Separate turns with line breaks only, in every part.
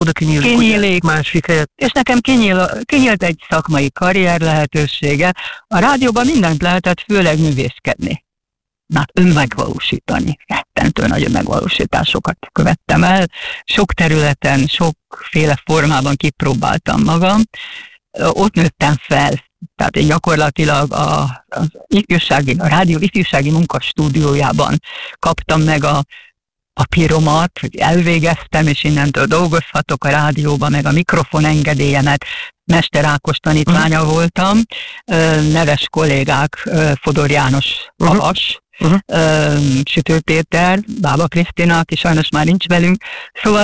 oda kinyílik másik helyet.
És nekem kinyílt egy szakmai karrier lehetősége. A rádióban mindent lehetett, főleg művészkedni. Önmegvalósítani. Rettentő nagy önmegvalósításokat követtem el. Sok területen, sokféle formában kipróbáltam magam. Ott nőttem fel. Tehát én gyakorlatilag a rádió ifjúsági munkastúdiójában kaptam meg a papíromat, hogy elvégeztem, és innentől dolgozhatok a rádióban, meg a mikrofon engedélyemet. Mester Ákos tanítványa voltam, neves kollégák, Fodor János Havas, Sütő Péter, Bába Krisztina, aki sajnos már nincs velünk. Szóval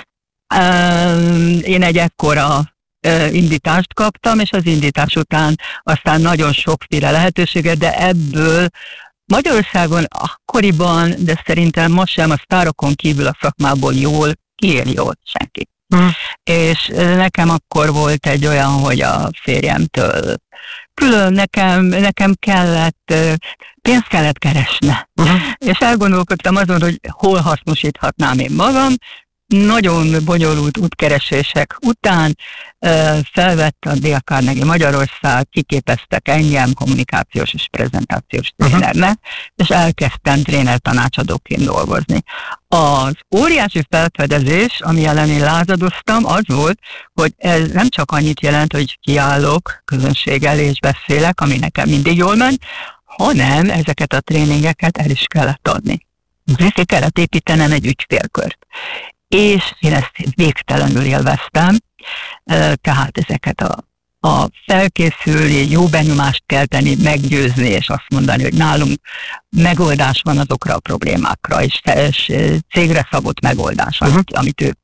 én egy ekkora indítást kaptam, és az indítás után aztán nagyon sokféle lehetőséget, de ebből Magyarországon akkoriban, de szerintem most sem, a sztárokon kívül a szakmából kiél jól senki. És nekem akkor volt egy olyan, hogy a férjemtől külön nekem kellett, pénzt kellett keresni. És elgondolkodtam azon, hogy hol hasznosíthatnám én magam. Nagyon bonyolult útkeresések után felvett a Dél Carnegie Magyarország, kiképeztek engem kommunikációs és prezentációs trénernek, és elkezdtem tréner tanácsadóként dolgozni. Az óriási felfedezés, ami ellen én lázadoztam, az volt, hogy ez nem csak annyit jelent, hogy kiállok közönség elé és beszélek, ami nekem mindig jól ment, hanem ezeket a tréningeket el is kellett adni. Ki kellett építenem egy ügyfélkört. És én ezt végtelenül élveztem, tehát ezeket a felkészülni, jó benyomást kelteni, meggyőzni, és azt mondani, hogy nálunk megoldás van azokra a problémákra, és cégre szabott megoldás, amit ők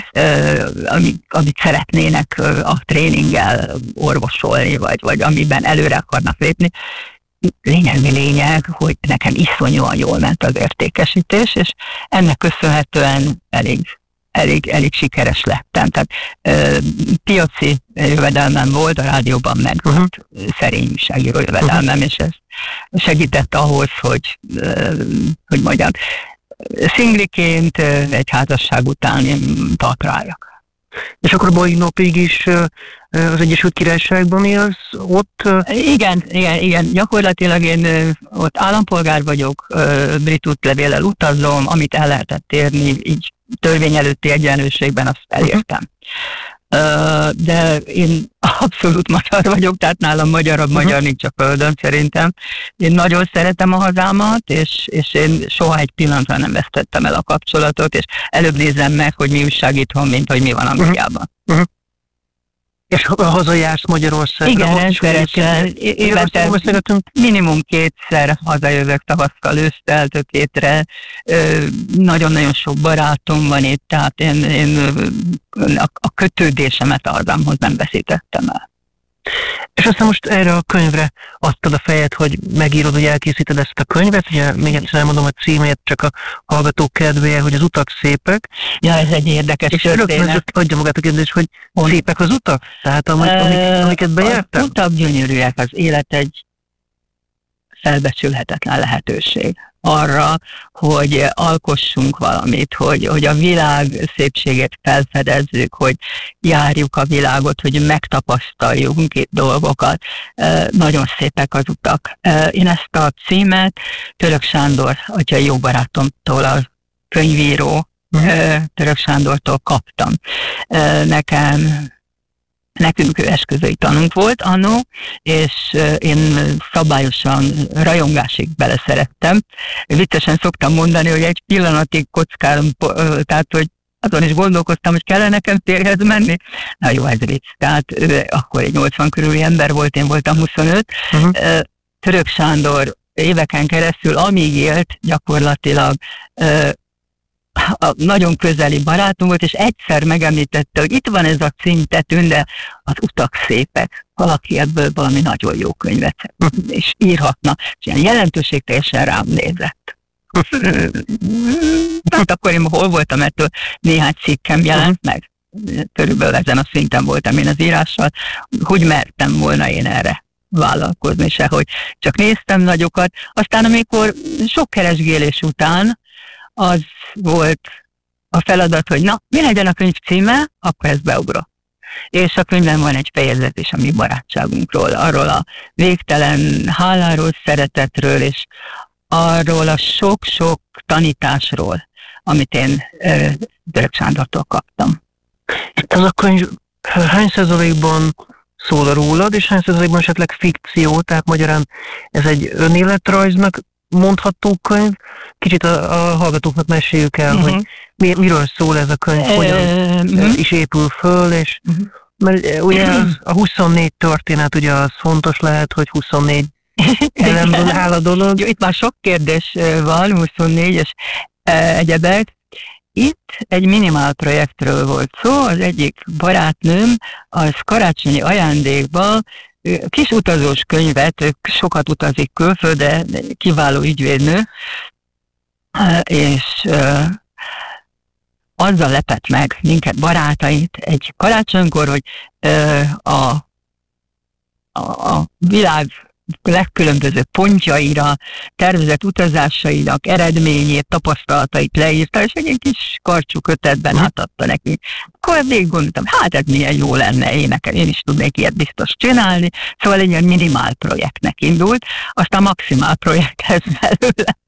amit szeretnének a tréninggel orvosolni, vagy amiben előre akarnak lépni. Lényeg, hogy nekem iszonyúan jól ment az értékesítés, és ennek köszönhetően elég sikeres lettem. Tehát piaci jövedelmem volt, a rádióban meg szerény újságíró jövedelmem, és ez segített ahhoz, hogy mondjam, szingliként egy házasság után én tatráljak.
És akkor mai napig is az Egyesült Királyságban élsz ott?
Igen. Gyakorlatilag én ott állampolgár vagyok, brit útlevéllel utazom, amit el lehetett érni, így törvény előtti egyenlőségben azt elértem. De én abszolút magyar vagyok, tehát nálam magyar nincs a földön szerintem. Én nagyon szeretem a hazámat, és én soha egy pillanatra nem vesztettem el a kapcsolatot, és előbb nézem meg, hogy mi újság itthon, mint hogy mi van Angliában.
És hazajársz Magyarországra?
Igen, rendszeresen. Évente minimum 2-szer hazajövök tavasszal, ősszel, tök hétre. Nagyon-nagyon sok barátom van itt, tehát én a kötődésemet a hazámhoz nem veszítettem el.
És aztán most erre a könyvre adtad a fejed, hogy megírod, hogy elkészíted ezt a könyvet, ugye még egyszer elmondom a címét, csak a hallgatók kedvéért, hogy az utak szépek.
Ja, ez egy érdekes történet. És rögtön
adja magát a kérdés, hogy szépek az utak? Tehát amiket bejártam?
Az utak gyönyörűek, az élet egy felbecsülhetetlen lehetőség arra, hogy alkossunk valamit, hogy a világ szépségét felfedezzük, hogy járjuk a világot, hogy megtapasztaljunk itt dolgokat. Nagyon szépek az utak. Én ezt a címet Török Sándor, atya jó barátomtól, a könyvíró Török Sándortól kaptam. Nekünk esküvői tanunk volt annó, és én szabályosan rajongásig beleszerettem. Viccesen szoktam mondani, hogy egy pillanatig kockálom, tehát hogy azon is gondolkoztam, hogy kellene nekem férjhez menni. Na jó, ez vicc. Tehát akkor egy 80 körüli ember volt, én voltam 25. Török Sándor éveken keresztül, amíg élt, gyakorlatilag nagyon közeli barátom volt, és egyszer megemlítette, hogy itt van ez a címtetőn, de az utak szépek. Valaki ebből valami nagyon jó könyvet és írhatna. És ilyen jelentőségteljesen rám nézett. Hát akkor én hol voltam, ettől néhány cikkem jelent meg. Körülbelül ezen a szinten voltam én az írással. Hogy mertem volna én erre vállalkozni se, hogy csak néztem nagyokat. Aztán amikor sok keresgélés után az volt a feladat, hogy na, mi legyen a könyv címe, akkor ezt beugrok. És a könyvben van egy fejezet is a mi barátságunkról, arról a végtelen háláról, szeretetről, és arról a sok-sok tanításról, amit én Török Sándortól kaptam.
Ez a könyv hány százalékban szól rólad, és hány százalékban esetleg fikció, tehát magyarán ez egy önéletrajznak mondható könyv? Kicsit a hallgatóknak meséljük el, hogy miről szól ez a könyv, hogyan is épül föl, és mert ugye a 24 történet, ugye az fontos lehet, hogy 24 elemből áll a dolog.
Itt már sok kérdés van, 24 és egyebek. Itt egy minimál projektről volt szó, az egyik barátnőm az karácsonyi ajándékba kis utazós könyvet, ők sokat utazik külföldre, kiváló ügyvédnő, és azzal lepett meg minket, barátait egy karácsonykor, hogy a világ legkülönbözőbb pontjaira, tervezett utazásainak eredményét, tapasztalatait leírta, és egy kis karcsú kötetben átadta neki. Akkor végig gondoltam, hát ez milyen jó lenne én is tudnék ilyet biztos csinálni, szóval egy ilyen minimál projektnek indult, aztán maximál projekt lesz belőle,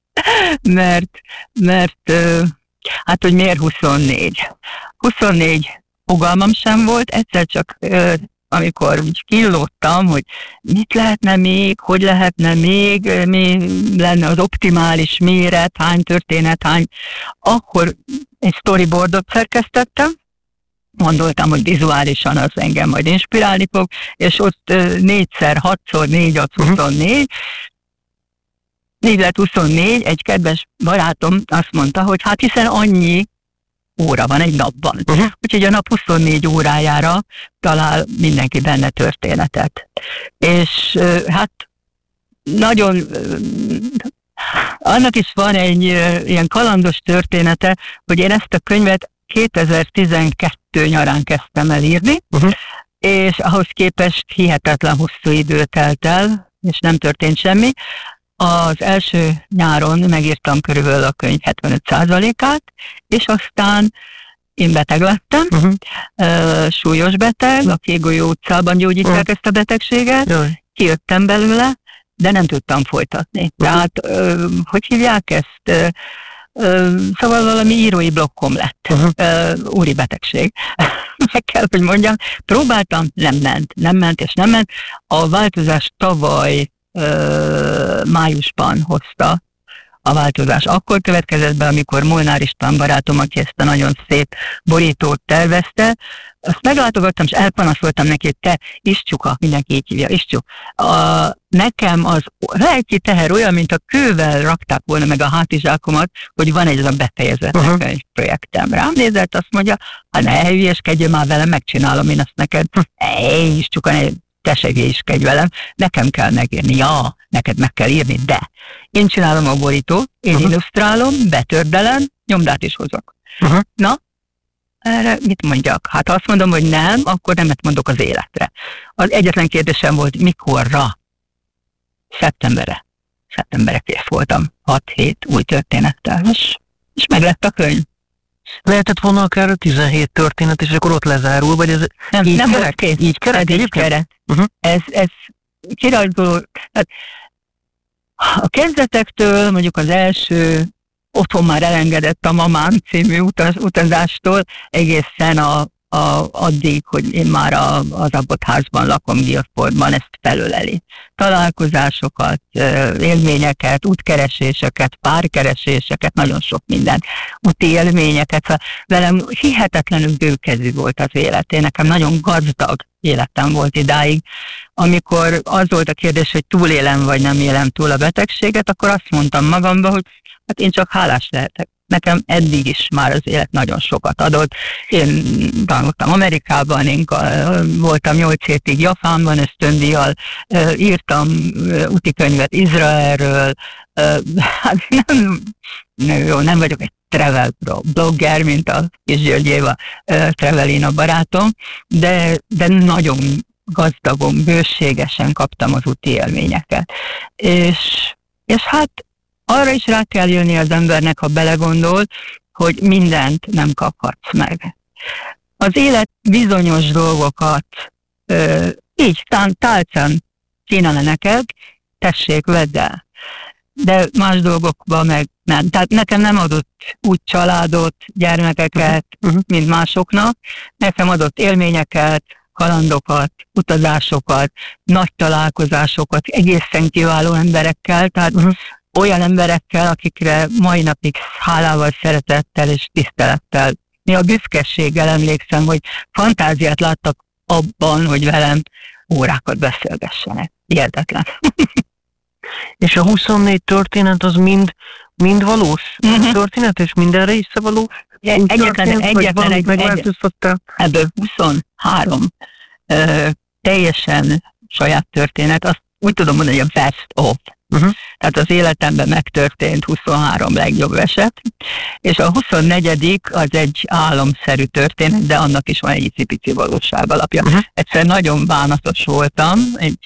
mert hát, hogy miért 24? 24 fogalmam sem volt, egyszer csak amikor úgy killódtam, hogy mit lehetne még, hogy lehetne még, mi lenne az optimális méret, hány történet, akkor egy storyboardot szerkesztettem, gondoltam, hogy vizuálisan az engem majd inspirálni fog, és ott 4x6x4 az 24, így lett 24, egy kedves barátom azt mondta, hogy hát hiszen annyi óra van egy napban. Úgyhogy a nap 24 órájára talál mindenki benne történetet. És hát nagyon, annak is van egy ilyen kalandos története, hogy én ezt a könyvet 2012 nyarán kezdtem el írni, és ahhoz képest hihetetlen hosszú idő telt el, és nem történt semmi. Az első nyáron megírtam körülbelül a könyv 75%-át, és aztán én beteg lettem, súlyos beteg, a Kégolyó utcában gyógyítják ezt a betegséget, kijöttem belőle, de nem tudtam folytatni. Tehát, hogy hívják ezt? Szóval valami írói blokkom lett, úri betegség. Meg kell, hogy mondjam, próbáltam, nem ment. A változás tavaly májusban hozta a változás. Akkor következett be, amikor Molnár István barátom, aki ezt a nagyon szép borítót tervezte, azt meglátogattam, és elpanaszoltam neki, hogy te Iscsuka, mindenki így hívja, Iscsu. Nekem az lelki teher olyan, mint a kővel rakták volna meg a hátizsákomat, hogy van egy befejezetlen egy projektem. Rám nézett, azt mondja, ha ne hülyeskedjél már velem, megcsinálom én azt neked. Iscsuka, te se hülyeskedj velem, nekem kell megírni. Ja, neked meg kell írni, de én csinálom a borítót, én illusztrálom, betördelem, nyomdát is hozok. Na, erre mit mondjak? Hát ha azt mondom, hogy nem, akkor nemet mondok az életre. Az egyetlen kérdésem volt, mikorra? Szeptemberre. Szeptemberre kész voltam. 6-7 új történettel, és meg lett a könyv.
Lehetett volna akár 17 történet, és akkor ott lezárul, vagy ez
nem volt kész. Így keret. Ez kirajzoló. A kezdetektől, mondjuk az első Otthon már elengedett a mamám című utazástól, egészen addig, hogy én már az Abbotházban lakom, Guildfordban, ezt felöleli. Találkozásokat, élményeket, útkereséseket, párkereséseket, nagyon sok minden, úti élményeket. Szóval velem hihetetlenül bőkezű volt az élet. Én nekem nagyon gazdag életem volt idáig. Amikor az volt a kérdés, hogy túlélem vagy nem élem túl a betegséget, akkor azt mondtam magamba, hogy hát én csak hálás lehetek. Nekem eddig is már az élet nagyon sokat adott. Én tanultam Amerikában, én voltam 8 hétig Japánban ösztöndíjjal, írtam útikönyvet Izraelről, hát nem vagyok egy travel blogger, mint a kis György Éva Travelina barátom, de nagyon gazdagon, bőségesen kaptam az úti élményeket. És hát arra is rá kell jönni az embernek, ha belegondol, hogy mindent nem kaphatsz meg. Az élet bizonyos dolgokat így tálcán kínálna neked, tessék, vedd el. De más dolgokban meg nem. Tehát nekem nem adott úgy családot, gyermekeket, mint másoknak. Nekem adott élményeket, kalandokat, utazásokat, nagy találkozásokat, egészen kiváló emberekkel, tehát olyan emberekkel, akikre mai napig hálával, szeretettel és tisztelettel. Mi a büszkeséggel emlékszem, hogy fantáziát láttak abban, hogy velem órákat beszélgessenek. Hihetetlen.
És a 24 történet az mind valós történet, és mindenre is valós?
Egyetlen egy
megváltoztattál?
Ebből 23 teljesen saját történet, azt úgy tudom mondani, hogy a best of. Tehát az életemben megtörtént 23 legjobb eset, és a 24. az egy álomszerű történet, de annak is van egy icipici valóság alapja. Egyszer nagyon bánatos voltam,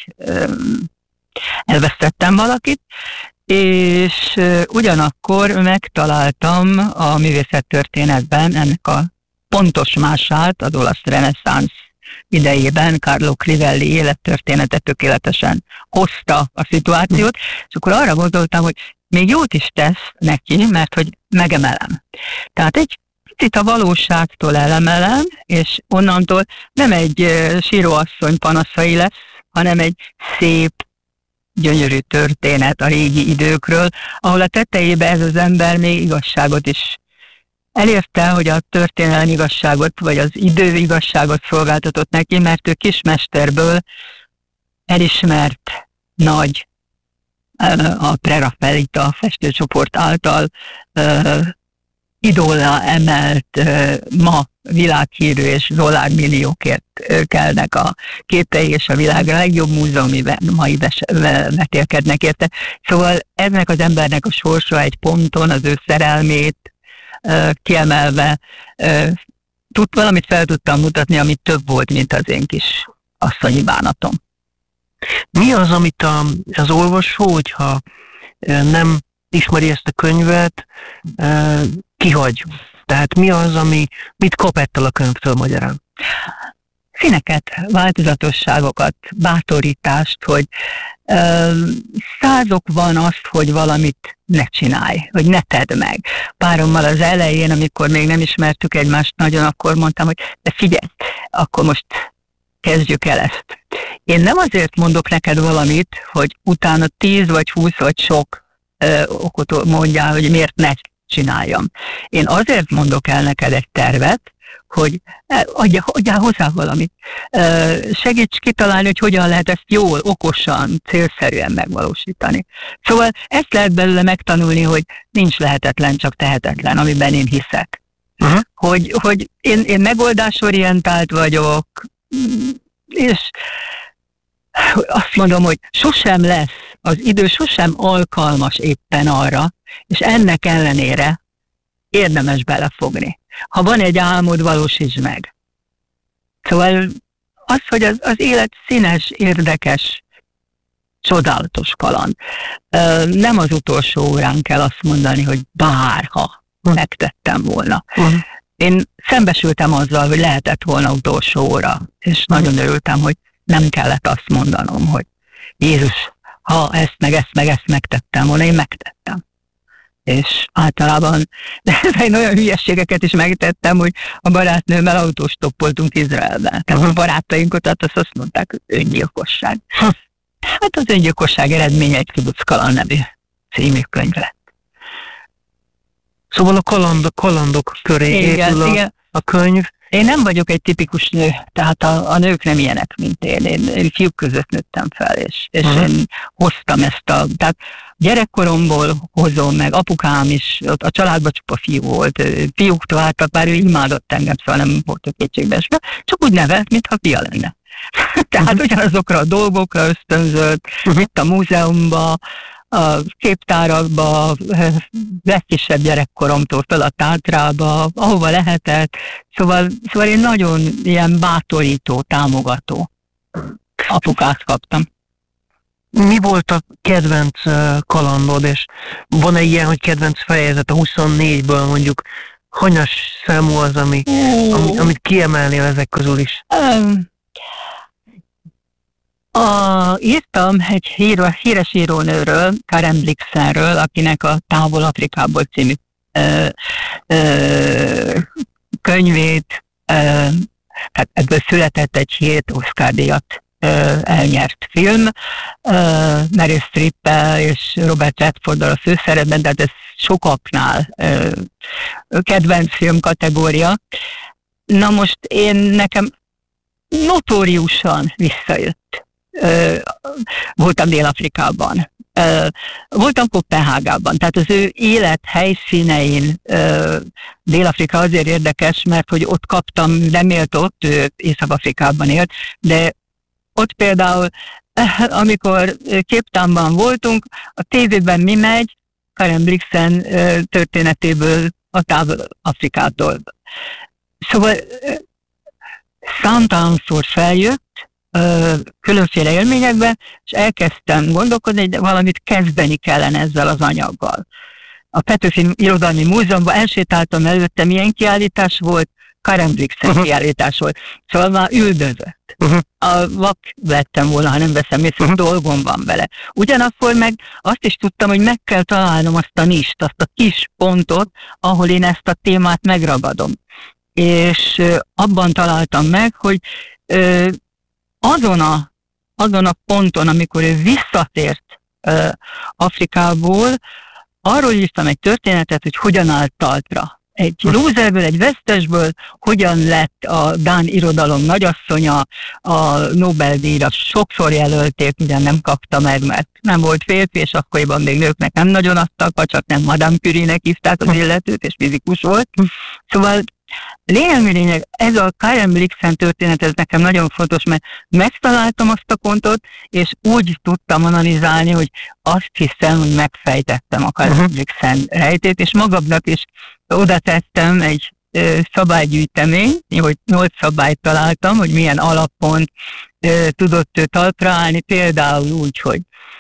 elvesztettem valakit, és ugyanakkor megtaláltam a művészettörténetben ennek a pontos mását, az olasz reneszánsz idejében Carlo Crivelli élettörténete tökéletesen hozta a szituációt, és akkor arra gondoltam, hogy még jót is tesz neki, mert hogy megemelem. Tehát egy picit a valóságtól elemelem, és onnantól nem egy síróasszony panaszai lesz, hanem egy szép, gyönyörű történet a régi időkről, ahol a tetejébe ez az ember még igazságot is elérte, hogy a történelem igazságot, vagy az idő igazságot szolgáltatott neki, mert ő kismesterből elismert nagy, a Prerafaelita festőcsoport által idollá emelt, ma világhírű és dollármilliókért kelnek a képei, és a világ legjobb múzeumi mai vetélkednek érte. Szóval ennek az embernek a sorsa egy ponton az ő szerelmét kiemelve valamit fel tudtam mutatni, ami több volt, mint az én kis asszonyi bánatom.
Mi az, amit az olvasó, hogyha nem ismeri ezt a könyvet, kihagy? Tehát mi az, mit kap ettől a könyvtől magyarán?
Színeket, változatosságokat, bátorítást, hogy százok van azt, hogy valamit ne csinálj, hogy ne tedd meg. Párommal az elején, amikor még nem ismertük egymást nagyon, akkor mondtam, hogy de figyelj, akkor most kezdjük el ezt. Én nem azért mondok neked valamit, hogy utána 10 vagy 20 vagy sok okot mondjál, hogy miért ne csináljam. Én azért mondok el neked egy tervet, hogy adjál hozzá valamit. Segíts kitalálni, hogy hogyan lehet ezt jól, okosan, célszerűen megvalósítani. Szóval ezt lehet belőle megtanulni, hogy nincs lehetetlen, csak tehetetlen, amiben én hiszek. Hogy én megoldásorientált vagyok, és azt mondom, hogy sosem lesz, az idő sosem alkalmas éppen arra, és ennek ellenére érdemes belefogni. Ha van egy álmod, valósítsd meg. Szóval az, hogy az élet színes, érdekes, csodálatos kaland. Nem az utolsó órán kell azt mondani, hogy bárha megtettem volna. Én szembesültem azzal, hogy lehetett volna utolsó óra, és nagyon örültem, hogy nem kellett azt mondanom, hogy Jézus, ha ezt megtettem volna, én megtettem. És általában én olyan hülyeségeket is megtettem, hogy a barátnőmmel autóstoppoltunk Izraelben. Tehát a barátainkat, azt mondták, hogy öngyilkosság. Hát az öngyilkosság eredménye egy Kibuc kaland nevű című könyv lett.
Szóval a kalandok köré épül a könyv.
Én nem vagyok egy tipikus nő, tehát a nők nem ilyenek, mint én. Én fiúk között nőttem fel, és én hoztam ezt tehát gyerekkoromból hozom meg, apukám is, a családban csupa fiú volt, fiúktól álltak, bár ő imádott engem, szóval nem volt a kétségbeesve, csak úgy nevelt, mintha fia lenne. Tehát ugyanazokra a dolgokra ösztönzött, itt a múzeumban, a képtárakba, legkisebb gyerekkoromtól fel a Tátrába, ahova lehetett. Szóval én nagyon ilyen bátorító, támogató apukát kaptam.
Mi volt a kedvenc kalandod, és van-e ilyen, hogy kedvenc fejezet a 24-ből mondjuk, hanyas számú az, amit kiemelnél ezek közül is?
Írtam egy híres írónőről, Karen Blixenről, akinek a Távol Afrikából című könyvét, tehát ebből született egy 7 Oscar-díjat elnyert film, Meryl Streep-el és Robert Redforddal a főszerepben, tehát ez sokaknál kedvenc film kategória. Na most nekem notóriusan visszajött. Voltam Dél-Afrikában. Voltam Koppenhágában, tehát az ő élet helyszínein Dél-Afrika azért érdekes, mert hogy ott kaptam, nem élt ott, ő Észak-Afrikában élt, de ott például, amikor Cape Townban voltunk, a tévében mi megy, Karen Blixen történetéből a Távol-Afrikától. Szóval számtalanszor feljött, különféle élményekbe, és elkezdtem gondolkodni, hogy valamit kezdeni kellene ezzel az anyaggal. A Petőfi Irodalmi Múzeumban elsétáltam előtte, milyen kiállítás volt, Karen Blixen kiállítás volt. Szóval már üldözött. A vak lettem volna, ha nem veszem észre, dolgom van vele. Ugyanakkor meg azt is tudtam, hogy meg kell találnom azt a nist, azt a kis pontot, ahol én ezt a témát megragadom. És abban találtam meg, hogy azon a ponton, amikor ő visszatért Afrikából, arról írtam egy történetet, hogy hogyan állt talpra. Egy lúzerből, egy vesztesből hogyan lett a dán irodalom nagyasszonya, a Nobel-díjra sokszor jelölték, ugyan nem kapta meg, mert nem volt férfi, és akkoriban még nőknek nem nagyon adtak, vagy csak nem Madame Curie-nek hívták az illetőt, és fizikus volt. Szóval lényeg, ez a Karen Blixen történet, ez nekem nagyon fontos, mert megtaláltam azt a pontot, és úgy tudtam analizálni, hogy azt hiszem, hogy megfejtettem a Karen Blixen rejtét, és magamnak is oda tettem egy szabálygyűjtemény, hogy 8 szabályt találtam, hogy milyen alapon tudott ő talpra állni, például úgy, hogy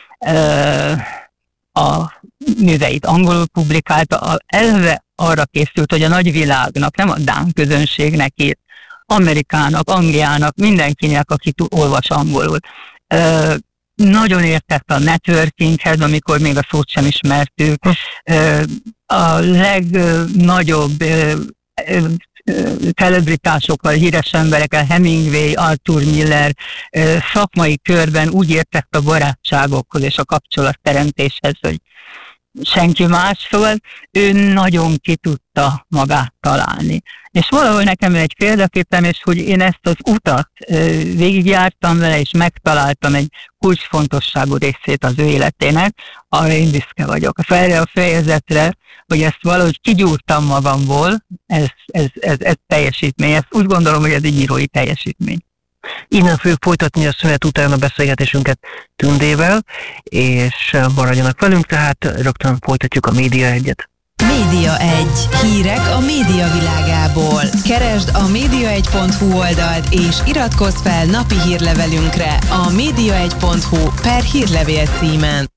a műveit angolul publikálta, elve arra készült, hogy a nagyvilágnak, nem a dán közönségnek írt, Amerikának, Angliának, mindenkinek, aki olvas angolul. Nagyon értett a networkinghez, amikor még a szót sem ismertük. A legnagyobb celebritásokkal, híres emberekkel, Hemingway, Arthur Miller szakmai körben úgy értett a barátságokhoz és a kapcsolatteremtéshez, hogy senki más, szóval ő nagyon ki tudta magát találni. És valahol nekem egy példaképem, és hogy én ezt az utat végigjártam vele, és megtaláltam egy kulcsfontosságú részét az ő életének, arra én büszke vagyok. Erre a fejezetre, hogy ezt valahogy kigyúrtam magamból, ez teljesítmény. Ezt úgy gondolom, hogy ez egy írói teljesítmény.
Innen fogjuk folytatni a szünet után a beszélgetésünket Tündével, és maradjanak velünk, tehát rögtön folytatjuk a Média 1-et.
Média 1. Hírek a média világából. Keresd a média1.hu oldalt és iratkozz fel napi hírlevelünkre a média1.hu/hírlevél címen.